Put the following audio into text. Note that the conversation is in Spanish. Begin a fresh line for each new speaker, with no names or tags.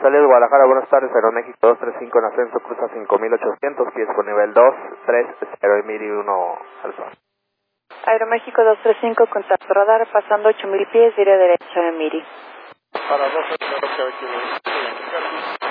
Saludos Guadalajara, buenas tardes, Aeroméxico 235 en ascenso, cruza 5800 pies con nivel 2, 3, 0 y 1001 al sol.
Aeroméxico 235, contacto radar, pasando 8000 pies, diré derecho a Miri.
Para 2 0 que hay que